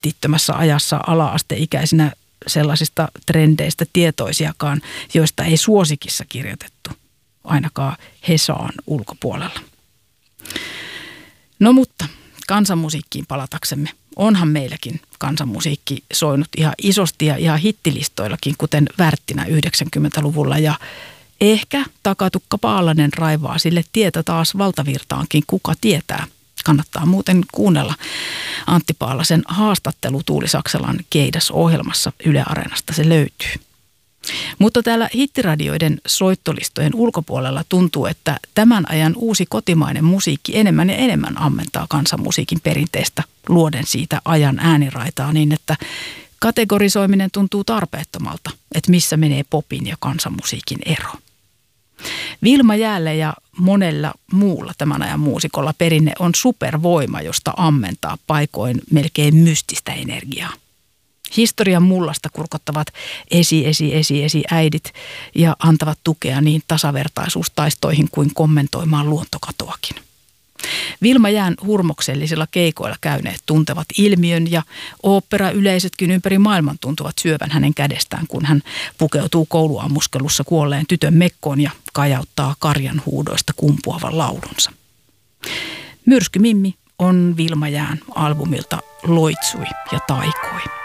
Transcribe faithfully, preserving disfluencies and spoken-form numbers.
helvetittömässä ajassa ala-asteikäisinä sellaisista trendeistä tietoisiakaan, joista ei suosikissa kirjoitettu, ainakaan Hesaan ulkopuolella. No mutta kansanmusiikkiin palataksemme. Onhan meilläkin kansanmusiikki soinut ihan isosti ja ihan hittilistoillakin, kuten Värttinä yhdeksänkymmentäluvulla. Ja ehkä Takatukka Paalanen raivaa sille tietä taas valtavirtaankin, kuka tietää. Kannattaa muuten kuunnella Antti Paalasen haastattelu Tuuli Saksalan Keidas-ohjelmassa Yle Areenasta, se löytyy. Mutta täällä hittiradioiden soittolistojen ulkopuolella tuntuu, että tämän ajan uusi kotimainen musiikki enemmän ja enemmän ammentaa kansanmusiikin perinteestä luoden siitä ajan ääniraitaa niin, että kategorisoiminen tuntuu tarpeettomalta, että missä menee popin ja kansanmusiikin ero. Vilma Jäälle ja monella muulla tämän ajan muusikolla perinne on supervoima, josta ammentaa paikoin melkein mystistä energiaa. Historian mullasta kurkottavat esi, esi, esi, esi äidit ja antavat tukea niin tasavertaisuustaistoihin kuin kommentoimaan luontokatoakin. Vilma Jään hurmoksellisilla keikoilla käyneet tuntevat ilmiön ja oopperayleisötkin ympäri maailman tuntuvat syövän hänen kädestään, kun hän pukeutuu kouluammuskelussa kuolleen tytön mekkoon ja kajauttaa karjan huudoista kumpuavan laulunsa. Myrsky Mimmi on Vilma Jään albumilta Loitsui ja taikoi.